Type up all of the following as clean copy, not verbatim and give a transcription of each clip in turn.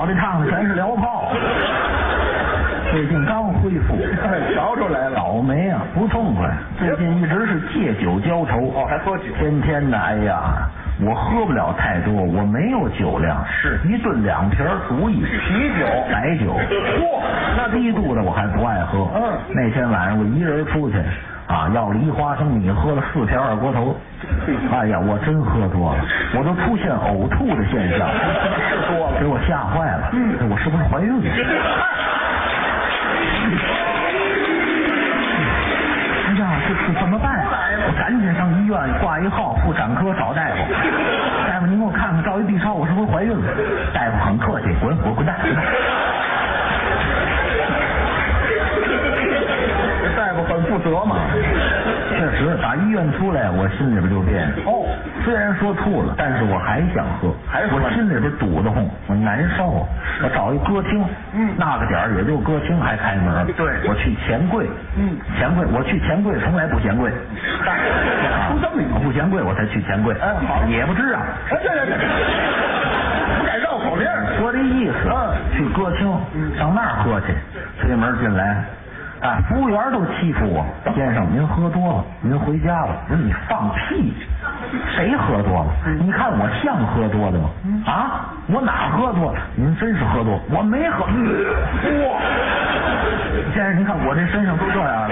脑袋烫的全是燎泡。最近刚恢复， 瞧出来了， 倒霉啊，不痛快。最近一直是借酒浇愁， 还喝酒， 天天的，哎呀，我喝不了太多，我没有酒量， 是一顿2瓶足矣。 啤酒、 白酒， 嚯， 那低度的我还不爱喝。那天晚上我一人出去啊，要了1花生米，喝了4片二锅头。哎呀，我真喝多了，我都出现呕吐的现象， 吃多了， 给我吓坏了。我是不是怀孕了？哎呀，这怎么办？我赶紧上医院挂1号，妇产科找大夫。大夫，您给我看看，照一 B 超，我是不是怀孕了？大夫很客气，滚蛋！ 这大夫很负责嘛。 确实，打医院出来，我心里边就变。虽然说吐了，但是我还想喝，我心里边堵得慌，我难受。我找一歌厅，那个点儿也就歌厅还开门。 对， 我去钱柜，钱柜，我去钱柜从来不嫌贵。 出这么一不嫌贵，我才去钱柜。 好， 也不知啊。 对，不改绕口令。 说这意思，去歌厅，上那儿喝去，推门进来。服务员都欺负我，先生您喝多了，您回家吧。我说你放屁，谁喝多了？你看我像喝多的吗？啊，我哪喝多了？您真是喝多，我没喝。哇，先生您看我这身上都这样了，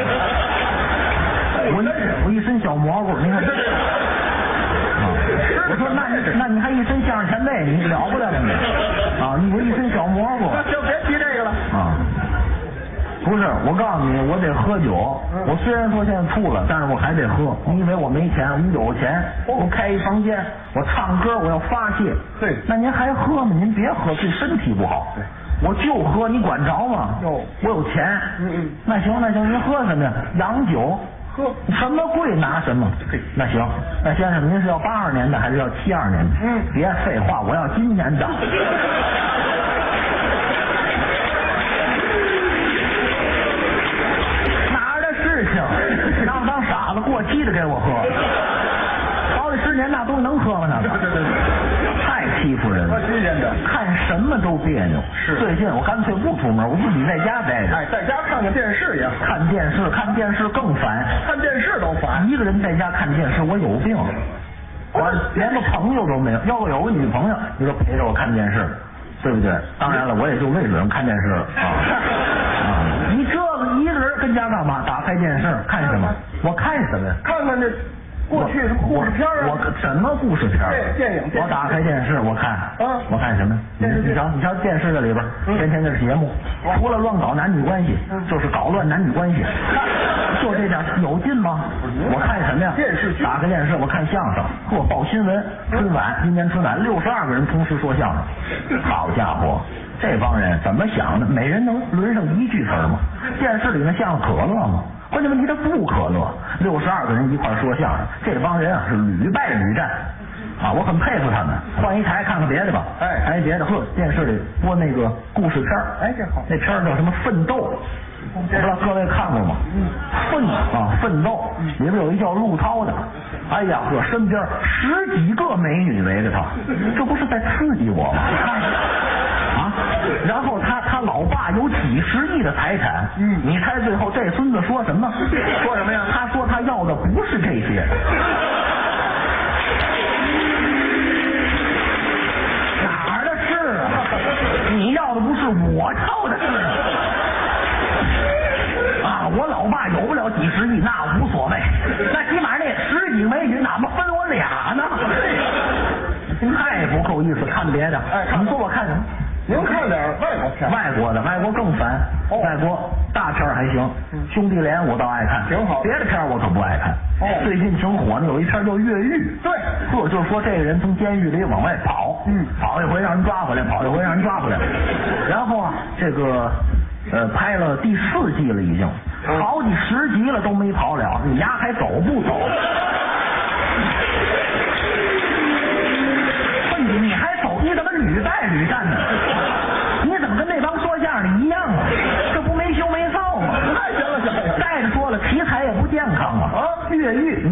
我一身小蘑菇，您看。我说那你还一身相声前辈，你了不了你啊！我一身小蘑菇。 就别提这个了啊。不是，我告诉你，我得喝酒。我虽然说现在吐了，但是我还得喝。你以为我没钱？我有钱，我开一房间，我唱歌，我要发泄。 对， 那您还喝吗？您别喝，对身体不好。对，我就喝，你管着吗？我有钱。那行，您喝什么呀？洋酒。喝什么贵拿什么。那行，那先生您是要82年的还是要72年的？别废话，我要今年的。当傻子过期的给我喝，好几10年那东西能喝吗？那个太欺负人了，看什么都别扭。是，最近我干脆不出门，我自己在家待着。 在家看看电视也好。看电视更烦， 看电视都烦。 一个人在家看电视，我有病，我连个朋友都没有。要不有个女朋友，你说陪着我看电视，对不对？当然了，我也就为准看电视啊。你这个一个人跟家干嘛？打开电视看什么？我看什么呀？ 看看这过去什么故事片啊？ 我什么故事片？ 电影。 我打开电视，我看。我看什么？你瞧电视这里边，天天的节目，除了乱搞男女关系，就是搞乱男女关系，就这点有劲吗？我看什么呀？ 电视剧。 打开电视，我看相声，报新闻。春晚，今年春晚62个人同时说相声，好家伙！这帮人怎么想的？每人能轮上1句词吗？电视里那相声可乐吗？关键问题他不可乐。62个人一块说相声，这帮人啊是屡败屡战啊！我很佩服他们。换一台看看别的吧。看别的，电视里播那个故事片这好。 那片叫什么《奋斗》，我不知道各位看过吗？奋斗里边有一叫陆涛的，哎呀呵，身边10几个美女围着他，这不是在刺激我吗？然后他老爸有几十亿的财产，你猜最后这孙子说什么？ 说什么呀？ 他说他要的不是这些，哪儿的事啊？你要的不是，我要的是啊！我老爸有不了几十亿，那无所谓，那起码那10几个美女哪么分我俩呢？太不够意思，看别的。你说我看什么？ 您看点外国片， 外国更烦。外国大片还行，兄弟连我倒爱看， 挺好。 别的片我可不爱看。最近挺火的有一片叫《越狱》， 对， 就是说这个人从监狱里往外跑，跑一回让人抓回来，跑一回让人抓回来，然后啊，这个拍了第4季了，已经好几10集了都没跑了，你丫还走不走？